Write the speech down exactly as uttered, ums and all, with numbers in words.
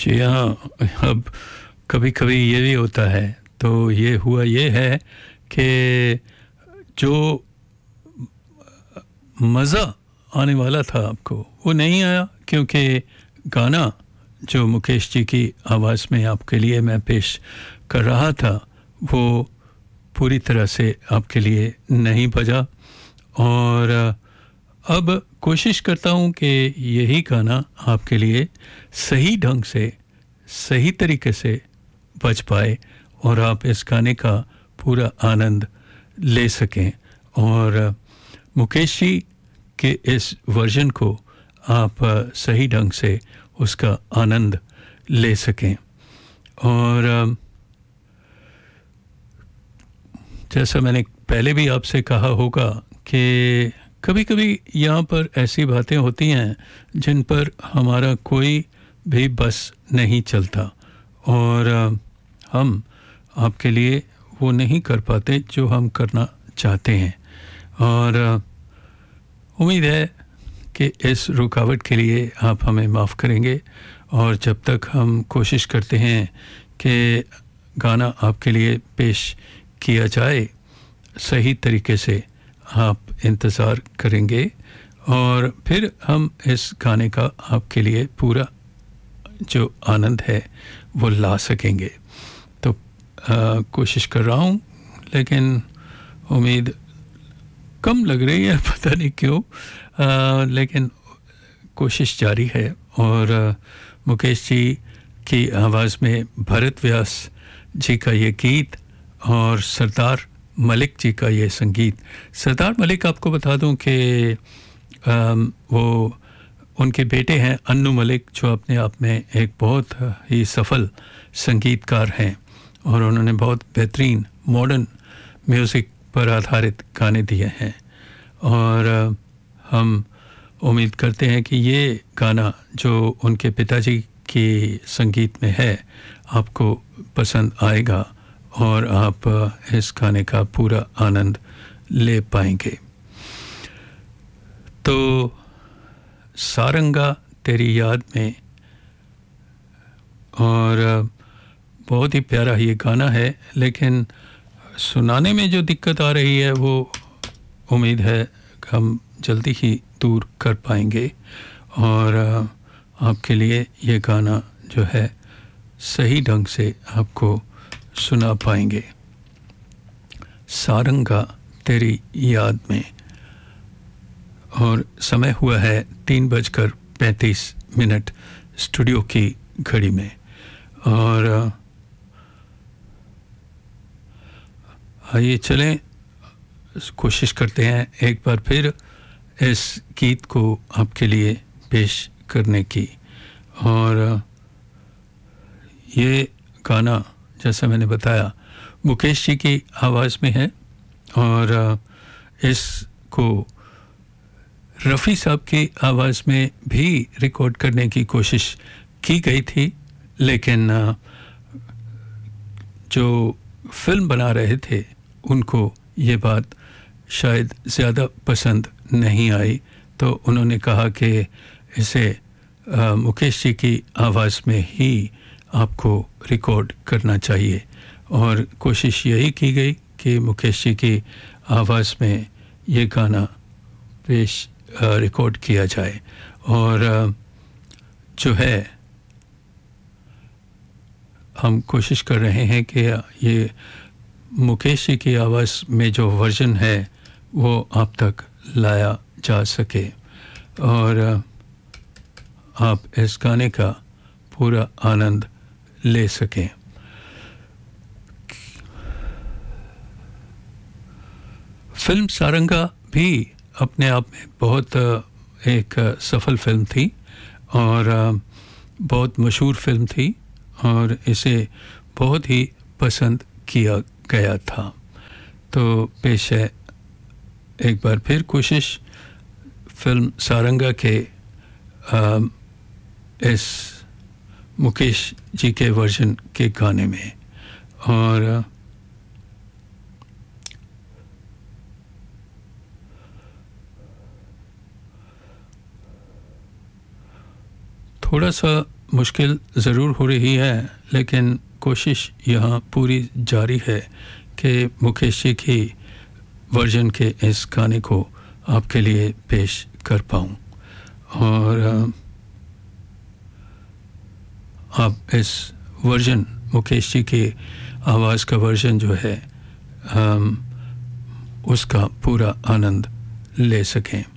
जी हाँ, अब कभी-कभी ये भी होता है। तो ये हुआ ये है कि जो मज़ा आने वाला था आपको, वो नहीं आया क्योंकि गाना जो मुकेश जी की आवाज़ में आपके लिए मैं पेश कर रहा था, वो पूरी तरह से आपके लिए नहीं बजा। और अब कोशिश करता हूँ कि यही गाना आपके लिए सही ढंग से, सही तरीके से बज पाए और आप इस गाने का पूरा आनंद ले सकें और मुकेश जी के इस वर्जन को आप सही ढंग से उसका आनंद ले सकें। और जैसा मैंने पहले भी आपसे कहा होगा कि कभी-कभी यहाँ पर ऐसी बातें होती हैं जिन पर हमारा कोई भी बस नहीं चलता और हम आपके लिए वो नहीं कर पाते जो हम करना चाहते हैं। और उम्मीद है कि इस रुकावट के लिए आप हमें माफ़ करेंगे और जब तक हम कोशिश करते हैं कि गाना आपके लिए पेश किया जाए सही तरीके से, आप इंतज़ार करेंगे और फिर हम इस गाने का आपके लिए पूरा जो आनंद है वो ला सकेंगे। तो आ, कोशिश कर रहा हूँ लेकिन उम्मीद कम लग रही है, पता नहीं क्यों, आ, लेकिन कोशिश जारी है। और आ, मुकेश जी की आवाज़ में भरत व्यास जी का ये गीत और सरदार मलिक जी का ये संगीत। सरदार मलिक आपको बता दूं कि वो उनके बेटे हैं अन्नू मलिक, जो अपने आप में एक बहुत ही सफल संगीतकार हैं और उन्होंने बहुत बेहतरीन मॉडर्न म्यूज़िक पर आधारित गाने दिए हैं। और हम उम्मीद करते हैं कि ये गाना जो उनके पिताजी की संगीत में है आपको पसंद आएगा और आप इस गाने का पूरा आनंद ले पाएंगे। तो सारंगा तेरी याद में, और बहुत ही प्यारा ये गाना है, लेकिन सुनाने में जो दिक्कत आ रही है वो उम्मीद है कि हम जल्दी ही दूर कर पाएंगे और आपके लिए ये गाना जो है सही ढंग से आपको सुना पाएंगे। सारंगा तेरी याद में। और समय हुआ है तीन बजकर पैंतीस मिनट स्टूडियो की घड़ी में। और आइए चलें, कोशिश करते हैं एक बार फिर इस गीत को आपके लिए पेश करने की। और ये गाना जैसा मैंने बताया मुकेश जी की आवाज़ में है और इसको रफ़ी साहब की आवाज़ में भी रिकॉर्ड करने की कोशिश की गई थी, लेकिन जो फिल्म बना रहे थे उनको ये बात शायद ज़्यादा पसंद नहीं आई, तो उन्होंने कहा कि इसे आ, मुकेश जी की आवाज़ में ही आपको रिकॉर्ड करना चाहिए। और कोशिश यही की गई कि मुकेश जी की आवाज़ में ये गाना पेश रिकॉर्ड किया जाए। और आ, जो है हम कोशिश कर रहे हैं कि ये मुकेश जी की आवाज़ में जो वर्जन है वो आप तक लाया जा सके और आप इस गाने का पूरा आनंद ले सकें। फिल्म सारंगा भी अपने आप में बहुत एक सफल फिल्म थी और बहुत मशहूर फिल्म थी और इसे बहुत ही पसंद किया गया था। तो पेश है एक बार फिर कोशिश फिल्म सारंगा के आ, इस मुकेश जी के वर्जन के गाने में। और थोड़ा सा मुश्किल ज़रूर हो रही है, लेकिन कोशिश यहाँ पूरी जारी है कि मुकेश जी की वर्जन के इस गाने को आपके लिए पेश कर पाऊँ। और आप इस वर्जन, मुकेश जी की आवाज़ का वर्जन जो है, हम उसका पूरा आनंद ले सकें।